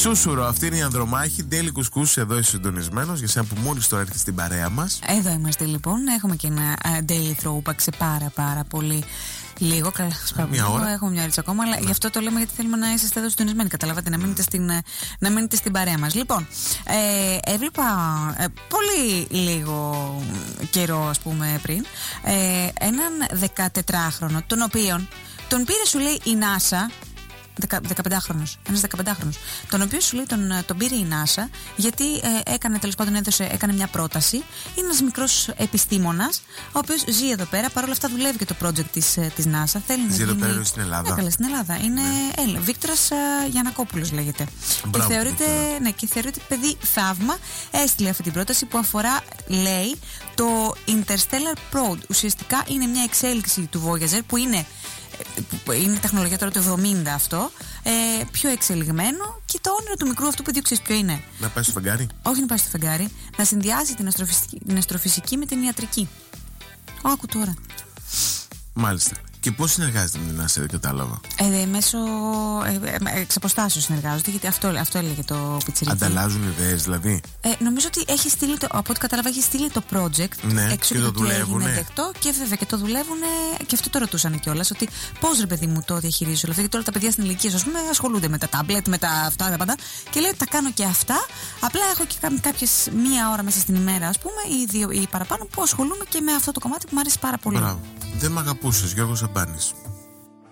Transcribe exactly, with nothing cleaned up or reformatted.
Σούσουρο, αυτή είναι η Ανδρομάχη. Ντέλη Κουσκούς εδώ είσαι συντονισμένος για σένα που μόλις τώρα έρθει στην παρέα μας. Εδώ είμαστε λοιπόν. Έχουμε και ένα daily throwback σε πάρα πάρα πολύ. Λίγο, καλά, μια ώρα. Έχουμε μια ώρα ακόμα, αλλά ναι. Γι' αυτό το λέμε γιατί θέλουμε να είσαστε εδώ συντονισμένοι. Καταλαβαίνετε, να μείνετε στην, να μείνετε στην παρέα μας. Λοιπόν, ε, έβλεπα ε, πολύ λίγο καιρό, ας πούμε, πριν, ε, έναν δεκατετράχρονο, τον οποίον τον πήρε, σου λέει, η NASA. δεκαπεντάχρονος, ένας δεκαπεντάχρονος, τον οποίο σου λέει τον, τον πήρε η NASA γιατί ε, έκανε, τέλος πάντων έδωσε, έκανε μια πρόταση. Είναι ένας μικρός επιστήμονας ο οποίος ζει εδώ πέρα, παρόλα αυτά δουλεύει και το project της, της NASA. Θέλει ζει να εδώ γίνει... πέρα στην Ελλάδα. Έκαλε, στην Ελλάδα. Είναι ναι. Βίκτορας uh, Γιαννακόπουλος λέγεται. Μπράβο, και, θεωρείται, ναι, και θεωρείται παιδί θαύμα. Έστειλε αυτή την πρόταση που αφορά, λέει, το Interstellar Probe. Ουσιαστικά είναι μια εξέλιξη του Voyager που είναι είναι τεχνολογία τώρα του εβδομήντα αυτό, ε, πιο εξελιγμένο, και το όνειρο του μικρού αυτού παιδιού ξέρεις ποιο είναι? Να πάει στο φεγγάρι. Όχι να πάει στο φεγγάρι, να συνδυάζει την αστροφυσική, την αστροφυσική με την ιατρική. Ω, άκου τώρα. Μάλιστα. Και πώς συνεργάζεται με την NASA, δεν κατάλαβα. Ε, μέσω ε, ε, εξ αποστάσεως συνεργάζονται, γιατί αυτό, αυτό έλεγε το πιτσιρίκι. Ανταλλάζουν ιδέες, δηλαδή. Ε, νομίζω ότι έχει στείλει το, από ό,τι κατάλαβα, έχει στείλει το project. Ναι, έξω και το δουλεύουν. Και βέβαια και το δουλεύουν. Και αυτό το ρωτούσαν κιόλας, ότι πώς, ρε παιδί μου, το διαχειρίζεις όλο αυτό. Γιατί τώρα τα παιδιά στην ηλικία, ας πούμε, ασχολούνται με τα τάμπλετ, με τα αυτά, τα πάντα. Και λέει, τα κάνω και αυτά. Απλά έχω και κάποιες μία ώρα μέσα στην ημέρα, ας πούμε, ή δύο ή παραπάνω, που ασχολούμαι και με αυτό το κομμάτι που μου αρέσει πάρα πολύ. Μπράβο. Δεν μ' αγαπούσες, Γιώργο Σαμπάνης.